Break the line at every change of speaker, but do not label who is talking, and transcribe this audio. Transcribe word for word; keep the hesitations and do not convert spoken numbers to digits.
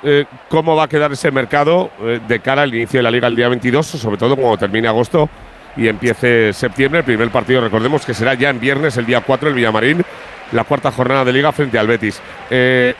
eh, cómo va a quedar ese mercado eh, de cara al inicio de la Liga el día veintidós, sobre todo cuando termine agosto y empiece septiembre. El primer partido, recordemos que será ya en viernes, el día cuatro, el Villamarín, la cuarta jornada de Liga frente al Betis. Eh,